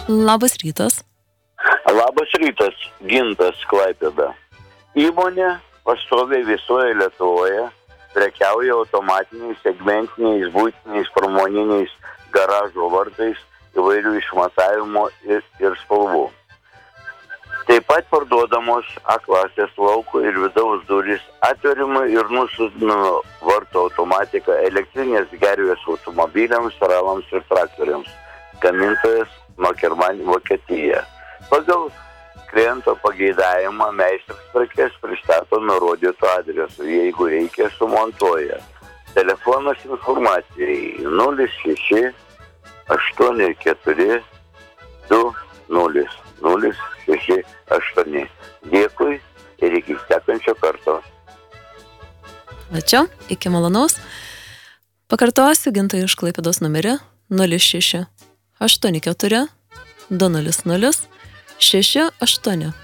Labas rytas. Labas rytas, Gintas Klaipėda. Įmonė pastoviai visoje Lietuvoje prekiauja automatiniais, segmentiniais, buitiniais, pramoniniais garažo vartais įvairių išmatavimo ir spalvų. Taip pat parduodamos A-klasės lauko ir vidaus durys, atvėrimo ir nusūdinimo vartų automatika, elektrinės gervės automobiliams, ralams ir traktoriams. Gamintojas Nokerman, Vokietija. Pagal kliento pageidavimą meistras prekes pristato nurodytų adresų, jeigu reikia sumontuoja. Telefonas informacijai 06 84 20 068. Dėkui ir iki sekančio karto. Ačiū, iki malonaus. Pakartosiu Gintai iš Klaipėdos numerį 06 84 200 68.